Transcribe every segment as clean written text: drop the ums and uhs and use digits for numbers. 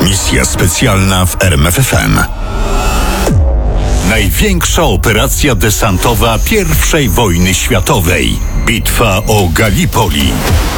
Misja specjalna w RMFFM. Największa operacja desantowa I wojny światowej. Bitwa o Gallipoli.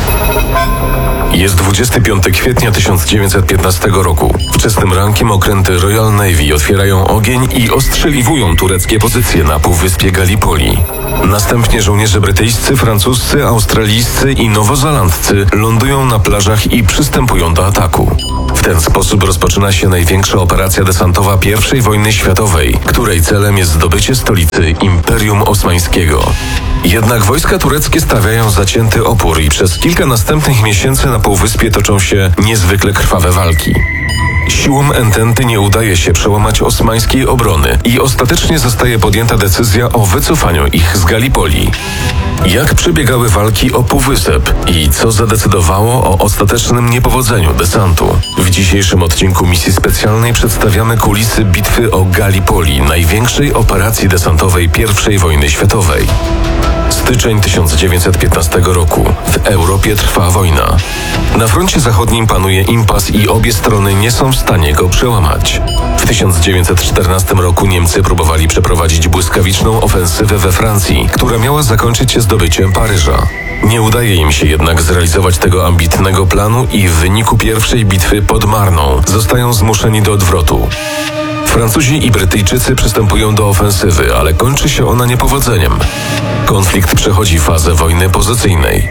Jest 25 kwietnia 1915 roku. Wczesnym rankiem okręty Royal Navy otwierają ogień i ostrzeliwują tureckie pozycje na półwyspie Gallipoli. Następnie żołnierze brytyjscy, francuscy, australijscy i nowozelandcy lądują na plażach i przystępują do ataku. W ten sposób rozpoczyna się największa operacja desantowa I wojny światowej, której celem jest zdobycie stolicy Imperium Osmańskiego. Jednak wojska tureckie stawiają zacięty opór i przez kilka następnych miesięcy na półwyspie toczą się niezwykle krwawe walki. Siłom Ententy nie udaje się przełamać osmańskiej obrony i ostatecznie zostaje podjęta decyzja o wycofaniu ich z Gallipoli. Jak przebiegały walki o półwysep i co zadecydowało o ostatecznym niepowodzeniu desantu? W dzisiejszym odcinku misji specjalnej przedstawiamy kulisy bitwy o Gallipoli, największej operacji desantowej I wojny światowej. Styczeń 1915 roku. W Europie trwa wojna. Na froncie zachodnim panuje impas i obie strony nie są w stanie go przełamać. W 1914 roku Niemcy próbowali przeprowadzić błyskawiczną ofensywę we Francji, która miała zakończyć się zdobyciem Paryża. Nie udaje im się jednak zrealizować tego ambitnego planu i w wyniku pierwszej bitwy pod Marną zostają zmuszeni do odwrotu. Francuzi i Brytyjczycy przystępują do ofensywy, ale kończy się ona niepowodzeniem. Konflikt przechodzi fazę wojny pozycyjnej.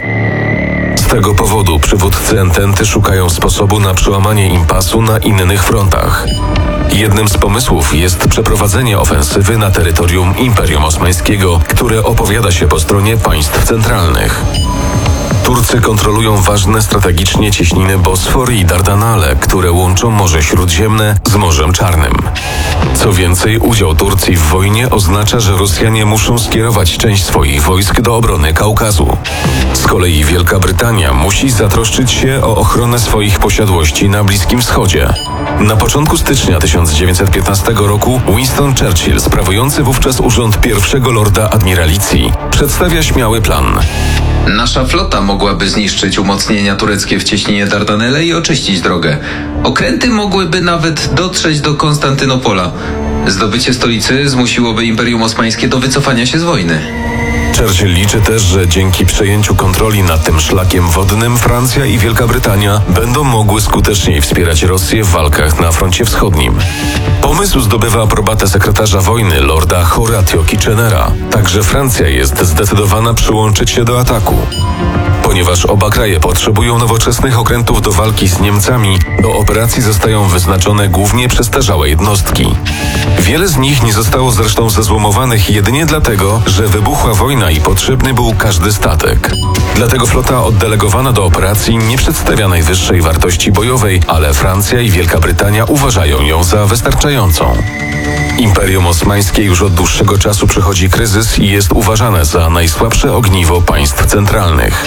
Z tego powodu przywódcy Ententy szukają sposobu na przełamanie impasu na innych frontach. Jednym z pomysłów jest przeprowadzenie ofensywy na terytorium Imperium Osmańskiego, które opowiada się po stronie państw centralnych. Turcy kontrolują ważne strategicznie cieśniny Bosfor i Dardanelle, które łączą Morze Śródziemne z Morzem Czarnym. Co więcej, udział Turcji w wojnie oznacza, że Rosjanie muszą skierować część swoich wojsk do obrony Kaukazu. Z kolei Wielka Brytania musi zatroszczyć się o ochronę swoich posiadłości na Bliskim Wschodzie. Na początku stycznia 1915 roku Winston Churchill, sprawujący wówczas urząd pierwszego lorda admiralicji, przedstawia śmiały plan. Nasza flota mogłaby zniszczyć umocnienia tureckie w cieśninie Dardanelle i oczyścić drogę. Okręty mogłyby nawet dotrzeć do Konstantynopola. Zdobycie stolicy zmusiłoby Imperium Osmańskie do wycofania się z wojny. Churchill liczy też, że dzięki przejęciu kontroli nad tym szlakiem wodnym Francja i Wielka Brytania będą mogły skuteczniej wspierać Rosję w walkach na froncie wschodnim. Pomysł zdobywa aprobatę sekretarza wojny lorda Horatio Kitchenera. Także Francja jest zdecydowana przyłączyć się do ataku. Ponieważ oba kraje potrzebują nowoczesnych okrętów do walki z Niemcami, do operacji zostają wyznaczone głównie przestarzałe jednostki. Wiele z nich nie zostało zresztą zezłomowanych jedynie dlatego, że wybuchła wojna i potrzebny był każdy statek. Dlatego flota oddelegowana do operacji nie przedstawia najwyższej wartości bojowej, ale Francja i Wielka Brytania uważają ją za wystarczającą. Imperium Osmańskie już od dłuższego czasu przechodzi kryzys i jest uważane za najsłabsze ogniwo państw centralnych.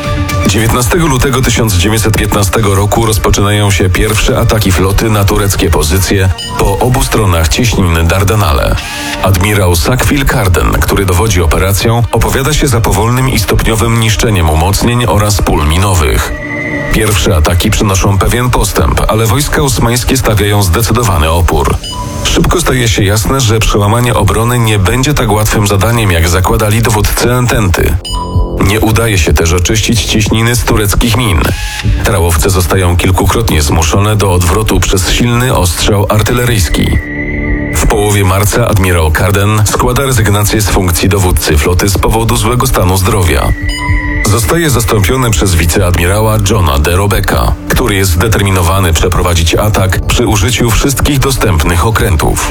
19 lutego 1915 roku rozpoczynają się pierwsze ataki floty na tureckie pozycje po obu stronach cieśniny Dardanelle. Admirał Sackville-Carden, który dowodzi operacją, opowiada się za powolnym i stopniowym niszczeniem umocnień oraz pól minowych. Pierwsze ataki przynoszą pewien postęp, ale wojska osmańskie stawiają zdecydowany opór. Szybko staje się jasne, że przełamanie obrony nie będzie tak łatwym zadaniem, jak zakładali dowódcy Ententy. Nie udaje się też oczyścić cieśniny z tureckich min. Trałowce zostają kilkukrotnie zmuszone do odwrotu przez silny ostrzał artyleryjski. W połowie marca admirał Carden składa rezygnację z funkcji dowódcy floty z powodu złego stanu zdrowia. Zostaje zastąpiony przez wiceadmirała Johna de Robecka, który jest zdeterminowany przeprowadzić atak przy użyciu wszystkich dostępnych okrętów.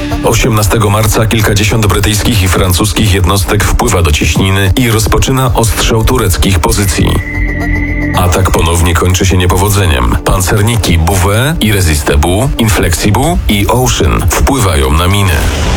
18 marca kilkadziesiąt brytyjskich i francuskich jednostek wpływa do cieśniny i rozpoczyna ostrzał tureckich pozycji. Atak ponownie kończy się niepowodzeniem. Pancerniki Bouvet, Irresistible, Inflexible i Ocean wpływają na miny.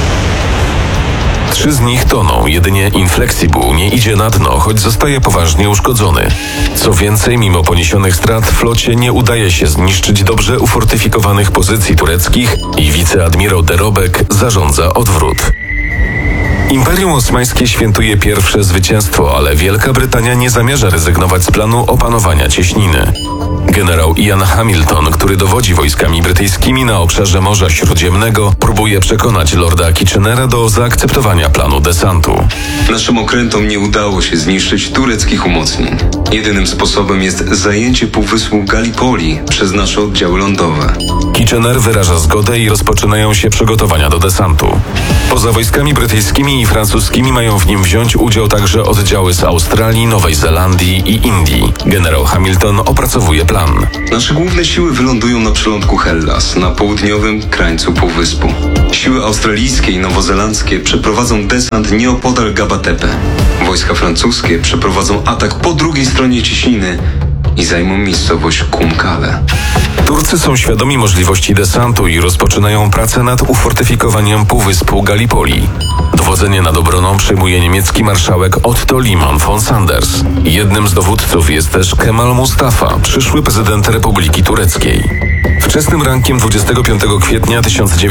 3 z nich toną, jedynie Inflexible nie idzie na dno, choć zostaje poważnie uszkodzony. Co więcej, mimo poniesionych strat flocie nie udaje się zniszczyć dobrze ufortyfikowanych pozycji tureckich i wiceadmirał de Robeck zarządza odwrót. Imperium Osmańskie świętuje pierwsze zwycięstwo, ale Wielka Brytania nie zamierza rezygnować z planu opanowania cieśniny. Generał Ian Hamilton, który dowodzi wojskami brytyjskimi na obszarze Morza Śródziemnego, próbuje przekonać lorda Kitchenera do zaakceptowania planu desantu. Naszym okrętom nie udało się zniszczyć tureckich umocnień. Jedynym sposobem jest zajęcie półwyspu Gallipoli przez nasze oddziały lądowe. Kitchener wyraża zgodę i rozpoczynają się przygotowania do desantu. Poza wojskami brytyjskimi i francuskimi mają w nim wziąć udział także oddziały z Australii, Nowej Zelandii i Indii. Generał Hamilton opracowuje plan. Nasze główne siły wylądują na przylądku Hellas, na południowym krańcu półwyspu. Siły australijskie i nowozelandzkie przeprowadzą desant nieopodal Gabatepe. Wojska francuskie przeprowadzą atak po drugiej stronie cieśniny i zajmą miejscowość Kumkale. Turcy są świadomi możliwości desantu i rozpoczynają pracę nad ufortyfikowaniem półwyspu Gallipoli. Dowodzenie nad obroną przejmuje niemiecki marszałek Otto Liman von Sanders. Jednym z dowódców jest też Kemal Mustafa, przyszły prezydent Republiki Tureckiej. Wczesnym rankiem 25 kwietnia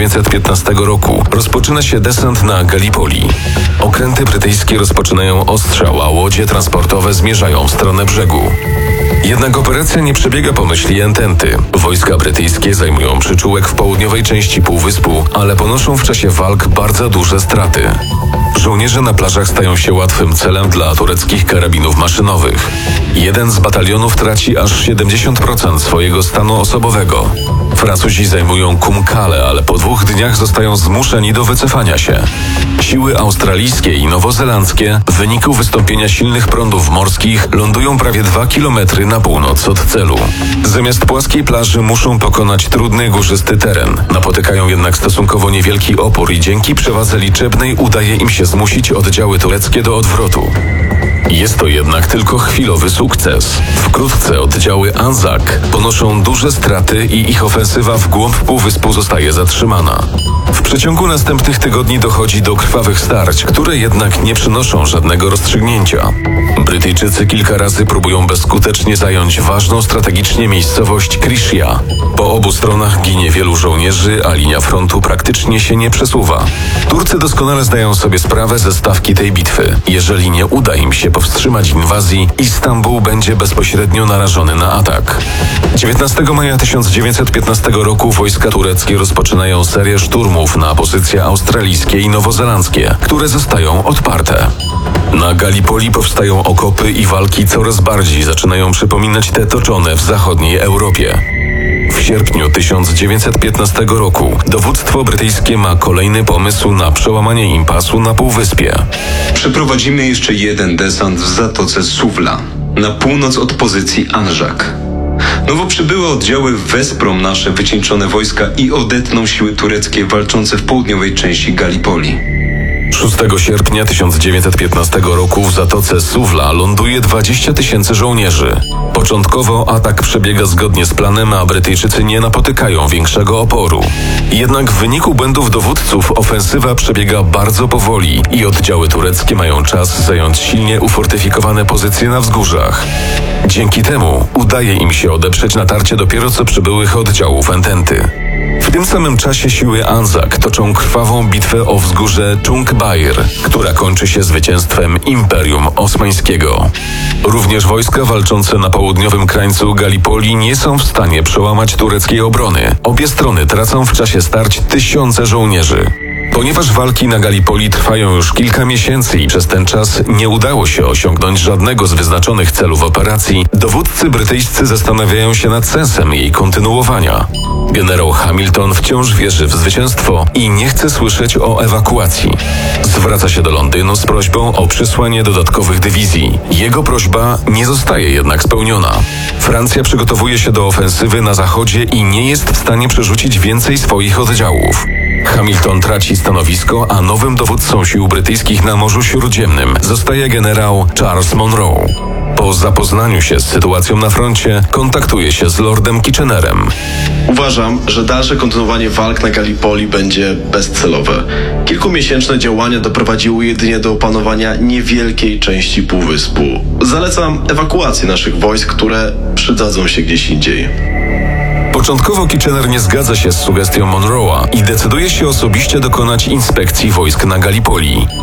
1915 roku rozpoczyna się desant na Gallipoli. Okręty brytyjskie rozpoczynają ostrzał, a łodzie transportowe zmierzają w stronę brzegu. Jednak operacja nie przebiega po myśli ententy. Wojska brytyjskie zajmują przyczółek w południowej części półwyspu, ale ponoszą w czasie walk bardzo duże straty. Żołnierze na plażach stają się łatwym celem dla tureckich karabinów maszynowych. Jeden z batalionów traci aż 70% swojego stanu osobowego. Francuzi zajmują Kumkale, ale po 2 dniach zostają zmuszeni do wycofania się. Siły australijskie i nowozelandzkie w wyniku wystąpienia silnych prądów morskich lądują prawie 2 kilometry na północ od celu. Zamiast płaskiej plaży muszą pokonać trudny górzysty teren. Napotykają jednak stosunkowo niewielki opór i dzięki przewadze liczebnej udaje im się zmusić oddziały tureckie do odwrotu. Jest to jednak tylko chwilowy sukces. Wkrótce oddziały Anzak ponoszą duże straty i ich ofensywa w głąb półwyspu zostaje zatrzymana. W przeciągu następnych tygodni dochodzi do krwawych starć, które jednak nie przynoszą żadnego rozstrzygnięcia. Brytyjczycy kilka razy próbują bezskutecznie zająć ważną strategicznie miejscowość Krishia. Po obu stronach ginie wielu żołnierzy, a linia frontu praktycznie się nie przesuwa. Turcy doskonale zdają sobie sprawę ze stawki tej bitwy. Jeżeli nie uda im się powstrzymać inwazji, Istanbul będzie bezpośrednio narażony na atak. 19 maja 1915 roku wojska tureckie rozpoczynają serię szturmów na pozycje australijskie i nowozelandzkie, które zostają odparte. Na Gallipoli powstają okopy i walki coraz bardziej zaczynają przypominać te toczone w zachodniej Europie. W sierpniu 1915 roku dowództwo brytyjskie ma kolejny pomysł na przełamanie impasu na półwyspie. Przeprowadzimy jeszcze jeden desant w zatoce Suvla, na północ od pozycji Anżak. Nowo przybyłe oddziały wesprą nasze wycieńczone wojska i odetną siły tureckie walczące w południowej części Gallipoli. 6 sierpnia 1915 roku w zatoce Suvla ląduje 20 000 żołnierzy. Początkowo atak przebiega zgodnie z planem, a Brytyjczycy nie napotykają większego oporu. Jednak w wyniku błędów dowódców ofensywa przebiega bardzo powoli i oddziały tureckie mają czas zająć silnie ufortyfikowane pozycje na wzgórzach. Dzięki temu udaje im się odeprzeć natarcie dopiero co przybyłych oddziałów ententy. W tym samym czasie siły Anzak toczą krwawą bitwę o wzgórze Chungbair, która kończy się zwycięstwem Imperium Osmańskiego. Również wojska walczące na południowym krańcu Gallipoli nie są w stanie przełamać tureckiej obrony. Obie strony tracą w czasie starć tysiące żołnierzy. Ponieważ walki na Gallipoli trwają już kilka miesięcy i przez ten czas nie udało się osiągnąć żadnego z wyznaczonych celów operacji, dowódcy brytyjscy zastanawiają się nad sensem jej kontynuowania. Generał Hamilton wciąż wierzy w zwycięstwo i nie chce słyszeć o ewakuacji. Zwraca się do Londynu z prośbą o przysłanie dodatkowych dywizji. Jego prośba nie zostaje jednak spełniona. Francja przygotowuje się do ofensywy na zachodzie i nie jest w stanie przerzucić więcej swoich oddziałów. Hamilton traci stanowisko, a nowym dowódcą sił brytyjskich na Morzu Śródziemnym zostaje generał Charles Monroe. Po zapoznaniu się z sytuacją na froncie kontaktuje się z lordem Kitchenerem. Uważam, że dalsze kontynuowanie walk na Gallipoli będzie bezcelowe. Kilkumiesięczne działania doprowadziły jedynie do opanowania niewielkiej części półwyspu. Zalecam ewakuację naszych wojsk, które przydadzą się gdzieś indziej. Początkowo Kitchener nie zgadza się z sugestią Monroe'a i decyduje się osobiście dokonać inspekcji wojsk na Gallipoli.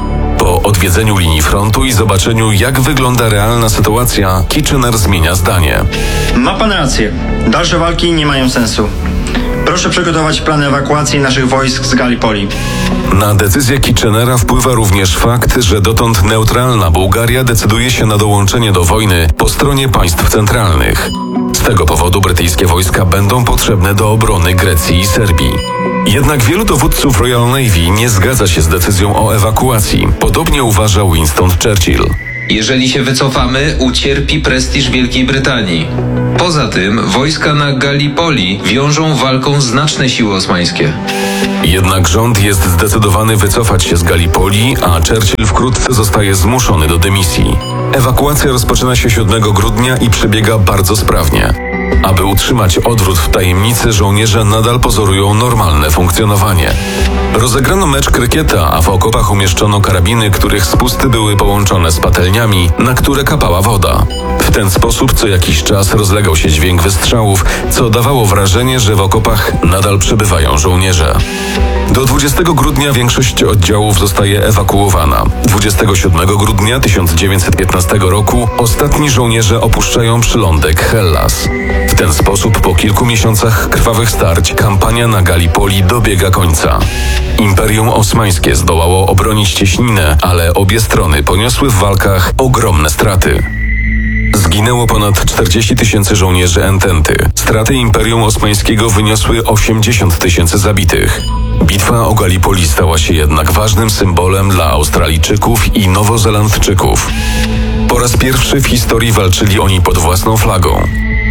Po odwiedzeniu linii frontu i zobaczeniu, jak wygląda realna sytuacja, Kitchener zmienia zdanie. Ma pan rację. Dalsze walki nie mają sensu. Proszę przygotować plan ewakuacji naszych wojsk z Gallipoli. Na decyzję Kitchenera wpływa również fakt, że dotąd neutralna Bułgaria decyduje się na dołączenie do wojny po stronie państw centralnych. Z tego powodu brytyjskie wojska będą potrzebne do obrony Grecji i Serbii. Jednak wielu dowódców Royal Navy nie zgadza się z decyzją o ewakuacji. Podobnie uważa Winston Churchill. Jeżeli się wycofamy, ucierpi prestiż Wielkiej Brytanii. Poza tym wojska na Gallipoli wiążą walką znaczne siły osmańskie. Jednak rząd jest zdecydowany wycofać się z Gallipoli, a Churchill wkrótce zostaje zmuszony do dymisji. Ewakuacja rozpoczyna się 7 grudnia i przebiega bardzo sprawnie. Aby utrzymać odwrót w tajemnicy, żołnierze nadal pozorują normalne funkcjonowanie. Rozegrano mecz krykieta, a w okopach umieszczono karabiny, których spusty były połączone z patelniami, na które kapała woda. W ten sposób co jakiś czas rozlegał się dźwięk wystrzałów, co dawało wrażenie, że w okopach nadal przebywają żołnierze. Do 20 grudnia większość oddziałów zostaje ewakuowana. 27 grudnia 1915 roku ostatni żołnierze opuszczają przylądek Hellas. W ten sposób po kilku miesiącach krwawych starć kampania na Gallipoli dobiega końca. Imperium Osmańskie zdołało obronić cieśninę, ale obie strony poniosły w walkach ogromne straty. Zginęło ponad 40 000 żołnierzy Ententy. Straty Imperium Osmańskiego wyniosły 80 000 zabitych. Bitwa o Gallipoli stała się jednak ważnym symbolem dla Australijczyków i Nowozelandczyków. Po raz pierwszy w historii walczyli oni pod własną flagą.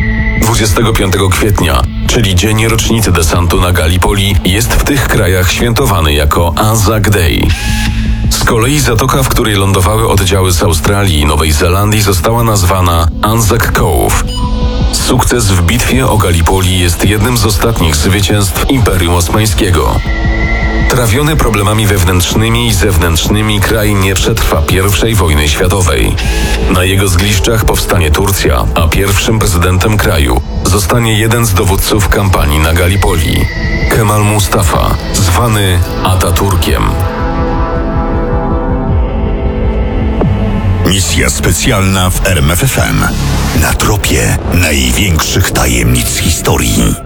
25 kwietnia, czyli dzień rocznicy desantu na Gallipoli, jest w tych krajach świętowany jako Anzac Day. Z kolei zatoka, w której lądowały oddziały z Australii i Nowej Zelandii, została nazwana Anzac Cove. Sukces w bitwie o Gallipoli jest jednym z ostatnich zwycięstw Imperium Osmańskiego. Trawiony problemami wewnętrznymi i zewnętrznymi, kraj nie przetrwa I wojny światowej. Na jego zgliszczach powstanie Turcja, a pierwszym prezydentem kraju zostanie jeden z dowódców kampanii na Gallipoli, Kemal Mustafa, zwany Ataturkiem. Misja specjalna w RMFFM. Na tropie największych tajemnic historii.